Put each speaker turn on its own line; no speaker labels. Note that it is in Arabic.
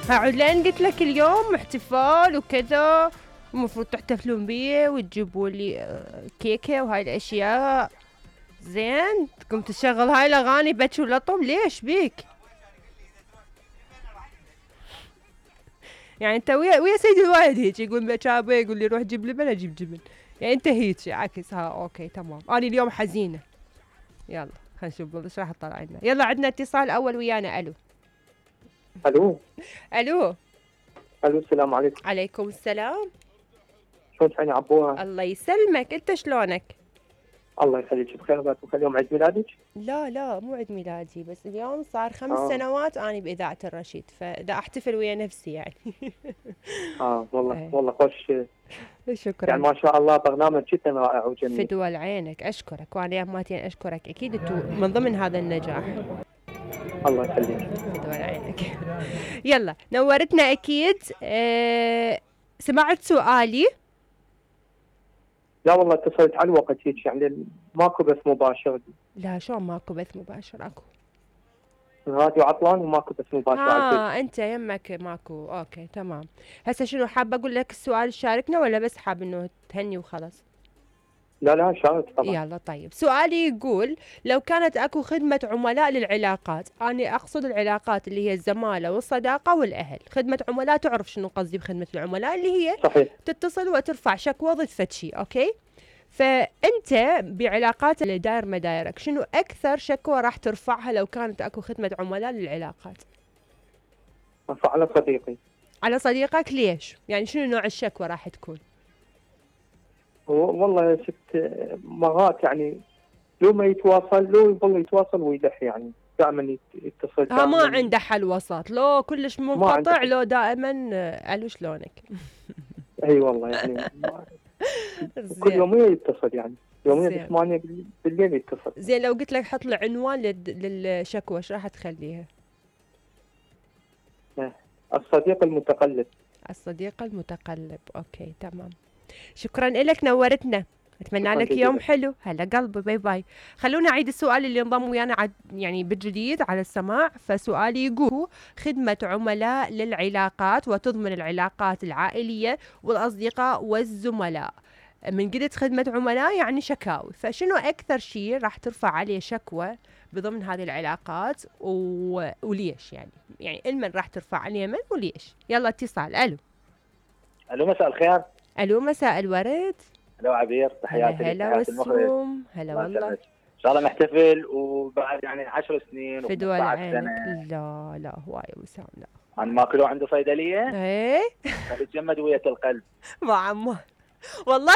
هقعد لين قلت لك اليوم احتفال وكذا، المفروض تحتفلون بيه وتجيبوا لي كيكه وهاي الاشياء. زين تقوم تشغل هاي الاغاني بتش ولطم، ليش بيك؟ يعني انت ويا سيد الوالد هيك يقول بشابه، يقول لي روح جيب لبن اجيب جبن. يعني انت هيك عكس. اوكي تمام، انا اليوم حزينه. يلا خلينا نشوف ايش راح تطلع لنا. يلا عندنا اتصال اول ويانا. الو.
الو.
الو.
الو السلام عليكم.
عليكم السلام.
شلون تحيني عبوها؟
الله يسلمك، انت شلونك؟
الله يخليك بخير. بكره اليوم عيد ميلادك؟
لا مو عيد ميلادي، بس اليوم صار 5 سنوات أنا بإذاعة الرشيد، فدا أحتفل ويا نفسي يعني.
والله
ايه.
والله خوش.
شكرا.
يعني ما شاء الله برنامج جدا رائع وجميل.
فدوى عينك، أشكرك، وأنا يماتين أشكرك، أكيد أنتوا من ضمن هذا النجاح.
الله يخليك.
فدوى عينك. يلا نورتنا أكيد. سمعت سؤالي؟
لا والله اتصلت على الوقت هيك، يعني ماكو بث مباشر.
لا شلون ماكو بث مباشر؟ اكو
الراديو عطلان وماكو بث مباشر على البيت.
انت يمك ماكو. اوكي تمام. هسه شنو حاب اقول لك السؤال شاركنا، ولا بس حاب انه تهني وخلاص؟
لا شارك طبعا.
يلا طيب، سؤالي يقول لو كانت اكو خدمة عملاء للعلاقات، أنا أقصد العلاقات اللي هي الزمالة والصداقة والأهل. خدمة عملاء تعرف شنو قصدي بخدمة العملاء، اللي هي
صحيح.
تتصل وترفع شكوى ضد فد شي. أوكي، فأنت بعلاقات اللي داير مدايرك شنو أكثر شكوى راح ترفعها لو كانت اكو خدمة عملاء للعلاقات؟
ارفع على صديقي.
على صديقك؟ ليش؟ يعني شنو نوع الشكوى راح تكون؟
والله شفت مرات يعني لو ما يتواصل، لو يظل يتواصل ويلح، يعني دائما يتصل.
ما عنده حل وسط، لو كلش منقطع لو دائما. الو شلونك؟
اي والله يعني كل يوميا يتصل، يعني يوميا 8 بالليل يتصل.
زين لو قلت لك حط له عنوان للشكوى، ايش راح تخليها؟
الصديق المتقلب.
الصديق المتقلب. اوكي تمام، شكرا لك، نورتنا، اتمنى لك يوم حلو. هلا قلبي، باي باي. خلونا اعيد السؤال اللي انضم ويانا يعني بالجديد على السماع. فسؤالي يقول خدمة عملاء للعلاقات، وتضمن العلاقات العائلية والاصدقاء والزملاء. من قلت خدمة عملاء يعني شكاوي، فشنو اكثر شيء راح ترفع عليه شكوى بضمن هذه العلاقات وليش؟ يعني المن راح ترفع عليه من وليش؟ يلا اتصال.
الو مساء الخير.
الو مساء الورد.
الو عبير، تحياتي.
هلا والسوم. هلا والله.
ان شاء الله نحتفل وبعد يعني 10 سنين
فدوى عينك. لا هواي وسام. لا
انا ماكلو عنده صيدليه.
ايه
تتجمد وية القلب
مع عمه والله.